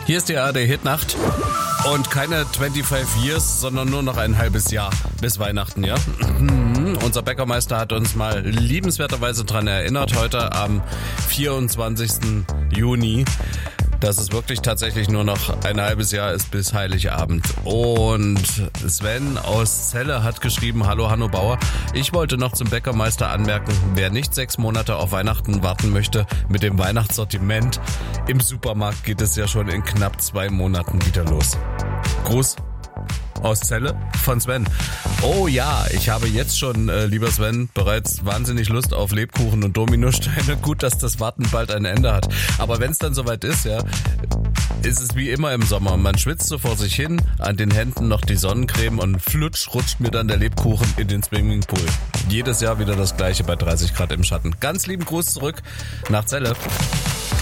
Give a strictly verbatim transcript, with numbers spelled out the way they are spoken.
Hier ist die A R D-Hitnacht und keine fünfundzwanzig Years, sondern nur noch ein halbes Jahr bis Weihnachten, ja? Unser Bäckermeister hat uns mal liebenswerterweise dran erinnert, heute am vierundzwanzigsten Juni, dass es wirklich tatsächlich nur noch ein halbes Jahr ist bis Heiligabend. Und Sven aus Celle hat geschrieben, hallo Hanno Bauer, ich wollte noch zum Bäckermeister anmerken, wer nicht sechs Monate auf Weihnachten warten möchte mit dem Weihnachtssortiment, im Supermarkt geht es ja schon in knapp zwei Monaten wieder los. Gruß aus Celle von Sven. Oh ja, ich habe jetzt schon, äh, lieber Sven, bereits wahnsinnig Lust auf Lebkuchen und Dominosteine. Gut, dass das Warten bald ein Ende hat. Aber wenn es dann soweit ist, ja, ist es wie immer im Sommer. Man schwitzt so vor sich hin, an den Händen noch die Sonnencreme und flutsch rutscht mir dann der Lebkuchen in den Swimmingpool. Jedes Jahr wieder das gleiche bei dreißig Grad im Schatten. Ganz lieben Gruß zurück nach Celle.